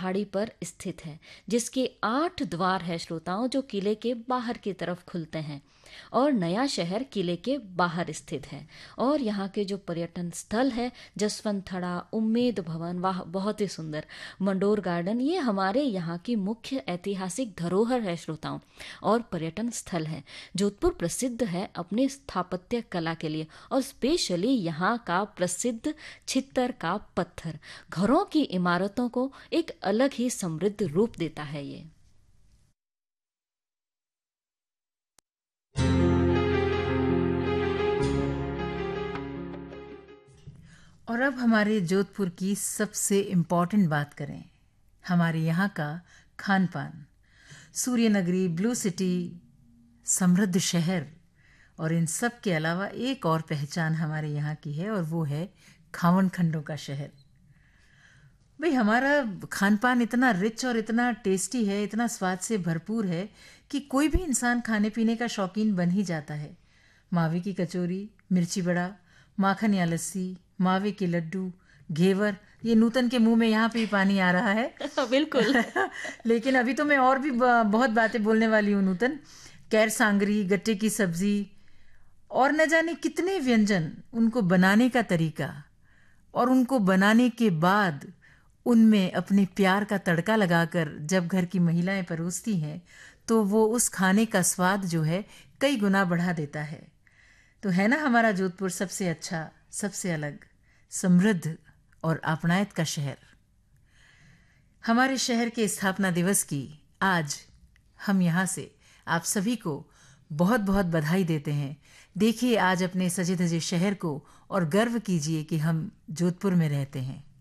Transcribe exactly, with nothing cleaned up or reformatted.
पहाड़ी पर स्थित है, जिसके आठ द्वार है श्रोताओं, जो किले के बाहर की तरफ खुलते हैं। और नया शहर किले के बाहर स्थित है। और यहाँ के जो पर्यटन स्थल है, जसवंत थड़ा, उम्मेद भवन, वाह बहुत ही सुंदर, मंडोर गार्डन, ये हमारे यहाँ की मुख्य ऐतिहासिक धरोहर है श्रोताओं, और पर्यटन स्थल है। जोधपुर प्रसिद्ध है अपने स्थापत्य कला के लिए, और स्पेशली यहाँ का प्रसिद्ध छित्तर का पत्थर घरों की इमारतों को एक अलग ही समृद्ध रूप देता है ये। और अब हमारे जोधपुर की सबसे इम्पॉर्टेंट बात करें, हमारे यहाँ का खान पान। सूर्य नगरी, ब्लू सिटी, समृद्ध शहर, और इन सब के अलावा एक और पहचान हमारे यहाँ की है, और वो है खावन खंडों का शहर। भाई हमारा खान पान इतना रिच और इतना टेस्टी है, इतना स्वाद से भरपूर है कि कोई भी इंसान खाने पीने का शौकीन बन ही जाता है। मावे की कचौरी, मिर्ची बड़ा, माखन या लस्सी, मावे के लड्डू, घेवर, ये नूतन के मुंह में यहाँ पे ही पानी आ रहा है। बिल्कुल। लेकिन अभी तो मैं और भी बहुत बातें बोलने वाली हूँ नूतन। कैर सांगरी, गट्टे की सब्जी, और न जाने कितने व्यंजन, उनको बनाने का तरीका, और उनको बनाने के बाद उनमें अपने प्यार का तड़का लगाकर जब घर की महिलाएं परोसती हैं, तो वो उस खाने का स्वाद जो है कई गुना बढ़ा देता है। तो है ना हमारा जोधपुर सबसे अच्छा, सबसे अलग, समृद्ध और अपनायत का शहर। हमारे शहर के स्थापना दिवस की आज हम यहाँ से आप सभी को बहुत बहुत बधाई देते हैं। देखिए आज अपने सजे धजे शहर को और गर्व कीजिए कि हम जोधपुर में रहते हैं।